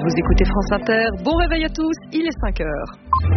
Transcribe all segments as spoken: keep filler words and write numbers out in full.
Vous écoutez France Inter, bon réveil à tous, il est cinq heures.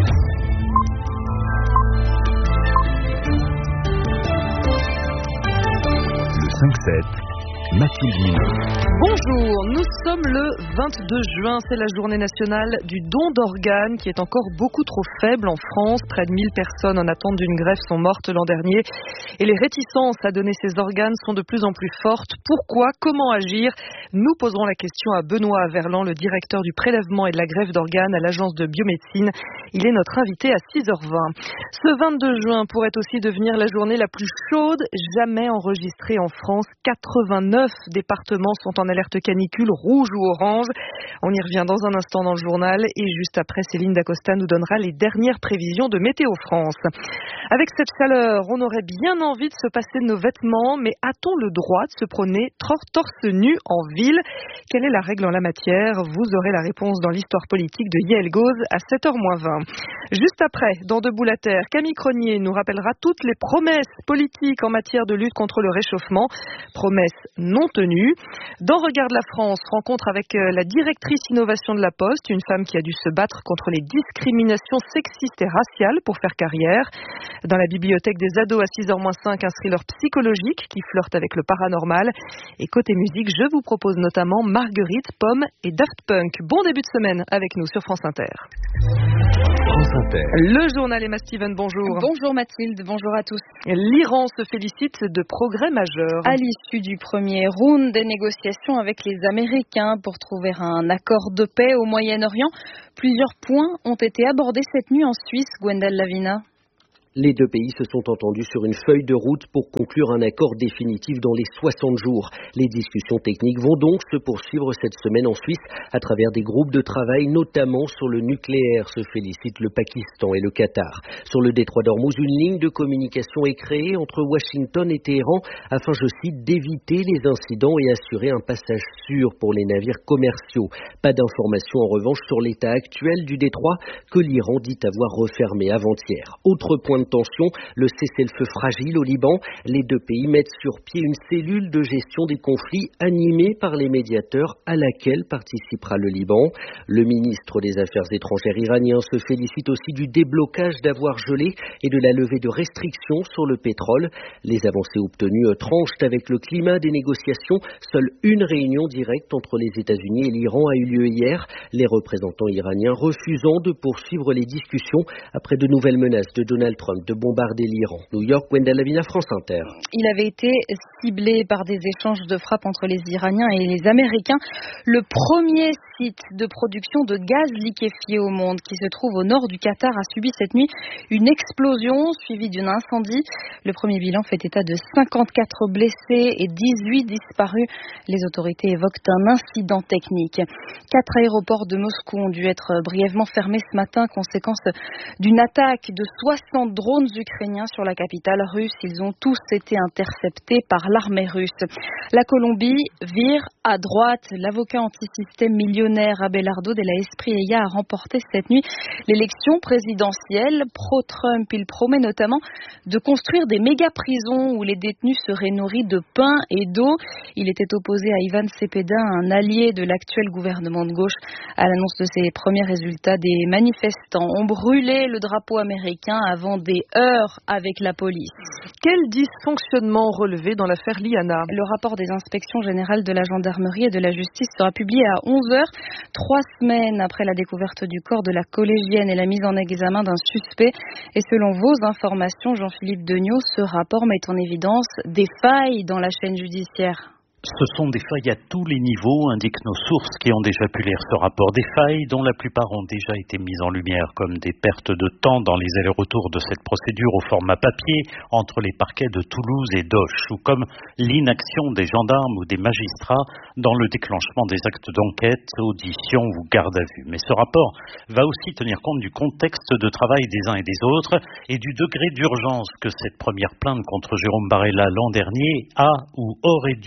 Le cinq sept, Mathilde Minot. Bonjour, nous sommes le vingt-deux juin, c'est la journée nationale du don d'organes qui est encore beaucoup trop faible en France. Près de mille personnes en attente d'une greffe sont mortes l'an dernier et les réticences à donner ces organes sont de plus en plus fortes. Pourquoi ? Comment agir ? Nous poserons la question à Benoît Averland, le directeur du prélèvement et de la greffe d'organes à l'agence de biomédecine. Il est notre invité à six heures vingt. Ce vingt-deux juin pourrait aussi devenir la journée la plus chaude jamais enregistrée en France. quatre-vingt-neuf départements sont en alerte canicule, rouge ou orange. On y revient dans un instant dans le journal et juste après, Céline Dacosta nous donnera les dernières prévisions de Météo France. Avec cette chaleur, on aurait bien envie de se passer de nos vêtements, mais a-t-on le droit de se promener torse nu en ville ? Quelle est la règle en la matière ? Vous aurez la réponse dans l'histoire politique de Yael Gauze à sept heures moins vingt. Juste après, dans Debout la Terre, Camille Cronier nous rappellera toutes les promesses politiques en matière de lutte contre le réchauffement, promesses non tenues. Dans Regarde la France, rencontre avec la directrice innovation de la Poste, une femme qui a dû se battre contre les discriminations sexistes et raciales pour faire carrière. Dans la bibliothèque des ados à six heures moins cinq, un thriller psychologique qui flirte avec le paranormal. Et côté musique, je vous propose notamment Marguerite, Pomme et Daft Punk. Bon début de semaine avec nous sur France Inter. France Inter. Le journal Emma Steven, bonjour. Bonjour Mathilde, bonjour à tous. L'Iran se félicite de progrès majeurs. À l'issue du premier round des négociations avec les Américains pour trouver un accord de paix au Moyen-Orient, plusieurs points ont été abordés cette nuit en Suisse, Gwendal Lavina. Les deux pays se sont entendus sur une feuille de route pour conclure un accord définitif dans les soixante jours. Les discussions techniques vont donc se poursuivre cette semaine en Suisse à travers des groupes de travail, notamment sur le nucléaire, se félicitent le Pakistan et le Qatar. Sur le détroit d'Ormuz, une ligne de communication est créée entre Washington et Téhéran afin, je cite, d'éviter les incidents et assurer un passage sûr pour les navires commerciaux. Pas d'informations en revanche sur l'état actuel du détroit que l'Iran dit avoir refermé avant-hier. Autre point de tension, le cessez-le-feu fragile au Liban. Les deux pays mettent sur pied une cellule de gestion des conflits animée par les médiateurs à laquelle participera le Liban. Le ministre des Affaires étrangères iranien se félicite aussi du déblocage d'avoirs gelés et de la levée de restrictions sur le pétrole. Les avancées obtenues tranchent avec le climat des négociations. Seule une réunion directe entre les États-Unis et l'Iran a eu lieu hier. Les représentants iraniens refusant de poursuivre les discussions après de nouvelles menaces de Donald Trump de bombarder l'Iran. New York, Gwendal Lavina, France Inter. Il avait été ciblé par des échanges de frappes entre les Iraniens et les Américains. Le premier site de production de gaz liquéfié au monde qui se trouve au nord du Qatar a subi cette nuit une explosion suivie d'un incendie. Le premier bilan fait état de cinquante-quatre blessés et dix-huit disparus. Les autorités évoquent un incident technique. Quatre aéroports de Moscou ont dû être brièvement fermés ce matin, conséquence d'une attaque de soixante drones ukrainiens sur la capitale russe. Ils ont tous été interceptés par l'armée russe. La Colombie vire à droite. L'avocat anti-système millionnaire Abelardo de la Espriella a remporté cette nuit l'élection présidentielle. Pro-Trump, il promet notamment de construire des méga-prisons où les détenus seraient nourris de pain et d'eau. Il était opposé à Ivan Cepeda, un allié de l'actuel gouvernement de gauche. À l'annonce de ces premiers résultats, des manifestants ont brûlé le drapeau américain avant des heures avec la police. Quel dysfonctionnement relevé dans l'affaire Liana ? Le rapport des inspections générales de la gendarmerie et de la justice sera publié à onze heures, trois semaines après la découverte du corps de la collégienne et la mise en examen d'un suspect. Et selon vos informations, Jean-Philippe Degnaud, ce rapport met en évidence des failles dans la chaîne judiciaire. Ce sont des failles à tous les niveaux, indiquent nos sources qui ont déjà pu lire ce rapport. Des failles dont la plupart ont déjà été mises en lumière, comme des pertes de temps dans les allers-retours de cette procédure au format papier entre les parquets de Toulouse et d'Auch, ou comme l'inaction des gendarmes ou des magistrats dans le déclenchement des actes d'enquête, audition ou garde à vue. Mais ce rapport va aussi tenir compte du contexte de travail des uns et des autres et du degré d'urgence que cette première plainte contre Jérôme Barella l'an dernier a ou aurait dû revêtir.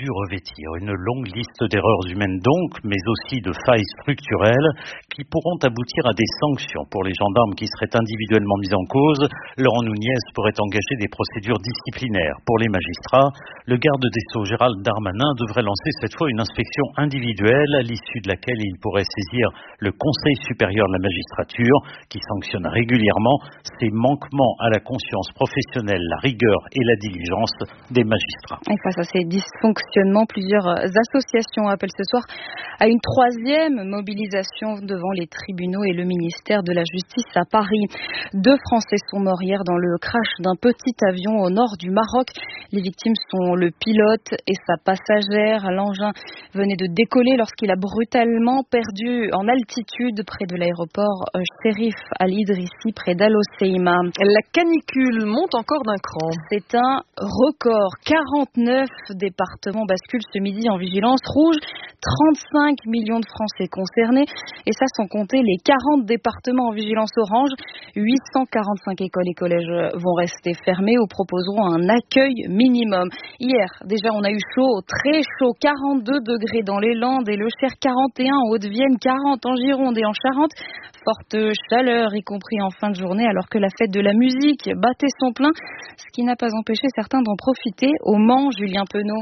aboutir. Une longue liste d'erreurs humaines donc, mais aussi de failles structurelles qui pourront aboutir à des sanctions pour les gendarmes qui seraient individuellement mis en cause. Laurent Nunez pourrait engager des procédures disciplinaires. Pour les magistrats, le garde des Sceaux Gérald Darmanin devrait lancer cette fois une inspection individuelle à l'issue de laquelle il pourrait saisir le Conseil supérieur de la magistrature qui sanctionne régulièrement ces manquements à la conscience professionnelle, la rigueur et la diligence des magistrats. Et face à ces dysfonctionnements, plusieurs associations appellent ce soir à une troisième mobilisation devant les tribunaux et le ministère de la Justice à Paris. Deux Français sont morts hier dans le crash d'un petit avion au nord du Maroc. Les victimes sont le pilote et sa passagère. L'engin venait de décoller lorsqu'il a brutalement perdu en altitude près de l'aéroport Cherif Al-Idrissi près d'Al Hoceima. La canicule monte encore d'un cran. C'est un record. quarante-neuf départements basculent ce midi en vigilance rouge. trente-cinq millions de Français concernés. Et ça sans compter les quarante départements en vigilance orange. huit cent quarante-cinq écoles et collèges vont rester fermés ou proposeront un accueil minimum. Hier, déjà, on a eu chaud, très chaud. quarante-deux degrés dans les Landes et le Cher, quarante et un en Haute-Vienne, quarante en Gironde et en Charente. Forte chaleur, y compris en fin de journée, alors que la fête de la musique battait son plein, ce qui n'a pas empêché certains d'en profiter. Au Mans, Julien Penaud.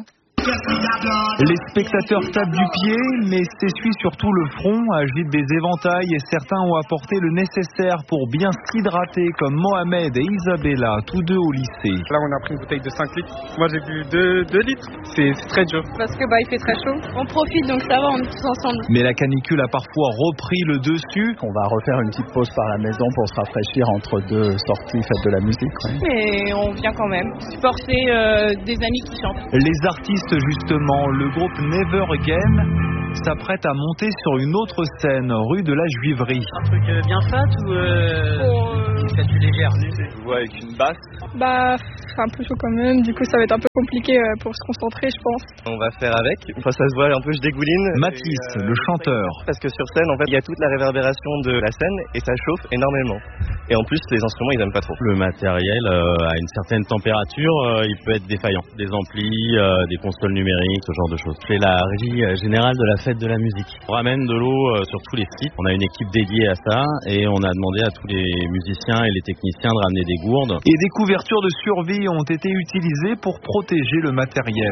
Les spectateurs tapent du pied, mais s'essuient surtout le front, agitent des éventails et certains ont apporté le nécessaire pour bien s'hydrater, comme Mohamed et Isabella, tous deux au lycée. Là, on a pris une bouteille de cinq litres. Moi, j'ai bu deux litres. C'est, c'est très dur. Parce que bah, il fait très chaud. On profite, donc ça va, on est tous ensemble. Mais la canicule a parfois repris le dessus. On va refaire une petite pause par la maison pour se rafraîchir entre deux sorties faites de la musique. Ouais. Et on vient quand même supporter euh, des amis qui chantent. Les artistes, justement, le groupe Never Again s'apprête à monter sur une autre scène, rue de la Juiverie. Un truc euh, bien fat ou euh... Pour, euh... une statue légère? Je vois avec une basse. Bah, un peu chaud quand même, du coup ça va être un peu compliqué pour se concentrer, je pense. On va faire avec, enfin ça se voit un peu, je dégouline. Mathis, et, euh, le chanteur. Parce que sur scène, en fait, il y a toute la réverbération de la scène et ça chauffe énormément. Et en plus, les instruments, ils aiment pas trop. Le matériel, euh, à une certaine température, euh, il peut être défaillant. Des amplis, euh, des consoles numériques, ce genre de choses. C'est la régie générale de la fête de la musique. On ramène de l'eau euh, sur tous les sites. On a une équipe dédiée à ça et on a demandé à tous les musiciens et les techniciens de ramener des gourdes. Et des couvertures de survie ont été utilisées pour protéger le matériel.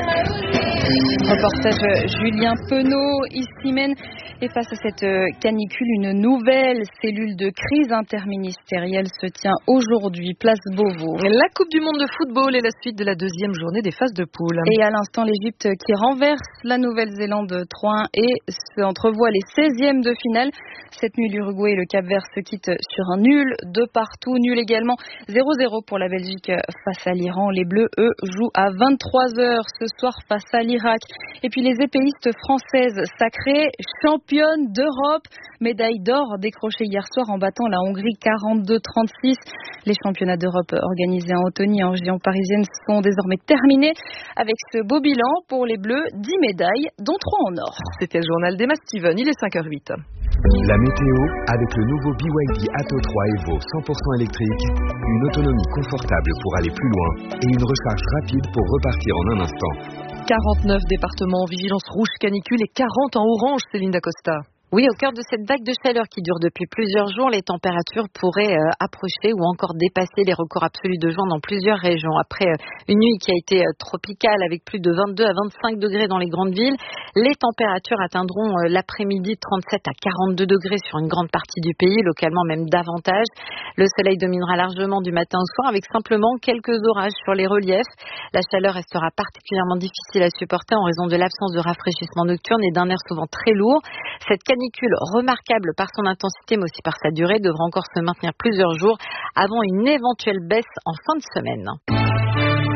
Reportage Julien Penaud, Issimène. Et face à cette canicule, une nouvelle cellule de crise interministérielle se tient aujourd'hui, place Beauvau. La Coupe du monde de football est la suite de la deuxième journée des phases de poule. Et à l'instant, l'Égypte qui renverse la Nouvelle-Zélande trois un et se entrevoit les seizièmes de finale. Cette nuit, l'Uruguay et le Cap-Vert se quittent sur un nul de partout. Nul également zéro zéro pour la Belgique face à l'Iran. Les Bleus, eux, jouent à vingt-trois heures ce soir face à l'Irak. Et puis les épéistes françaises sacrées, championnes d'Europe. Médaille d'or décrochée hier soir en battant la Hongrie quarante-deux trente-six. Les championnats d'Europe organisés en Automne en région parisienne sont désormais terminés avec ce beau bilan pour les Bleus, dix médailles, dont trois en or. C'était le journal d'Emma Steven, il est cinq heures huit. La météo avec le nouveau B Y D Atto trois Evo cent pour cent électrique, une autonomie confortable pour aller plus loin et une recharge rapide pour repartir en un instant. quarante-neuf départements en vigilance rouge canicule et quarante en orange, Céline Dacosta. Oui, au cœur de cette vague de chaleur qui dure depuis plusieurs jours, les températures pourraient euh, approcher ou encore dépasser les records absolus de juin dans plusieurs régions. Après euh, une nuit qui a été euh, tropicale avec plus de vingt-deux à vingt-cinq degrés dans les grandes villes, les températures atteindront euh, l'après-midi trente-sept à quarante-deux degrés sur une grande partie du pays, localement même davantage. Le soleil dominera largement du matin au soir avec simplement quelques orages sur les reliefs. La chaleur restera particulièrement difficile à supporter en raison de l'absence de rafraîchissement nocturne et d'un air souvent très lourd. Cette canicule remarquable par son intensité mais aussi par sa durée devra encore se maintenir plusieurs jours avant une éventuelle baisse en fin de semaine.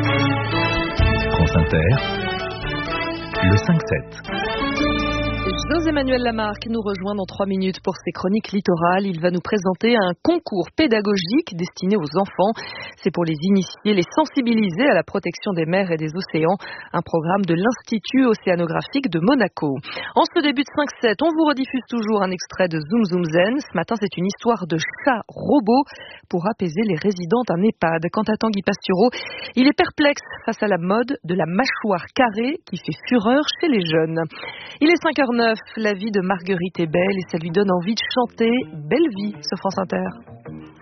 France Inter, le cinq sept. José Manuel Lamarque nous rejoint dans trois minutes pour ses chroniques littorales. Il va nous présenter un concours pédagogique destiné aux enfants. C'est pour les initier, les sensibiliser à la protection des mers et des océans. Un programme de l'Institut océanographique de Monaco. En ce début de cinq sept, on vous rediffuse toujours un extrait de Zoom Zoom Zen. Ce matin, c'est une histoire de chat robot pour apaiser les résidents d'un EHPAD. Quant à Tanguy Pastureau, il est perplexe face à la mode de la mâchoire carrée qui fait fureur chez les jeunes. Il est cinq heures neuf, la vie de Marguerite est belle et ça lui donne envie de chanter Belle vie sur France Inter.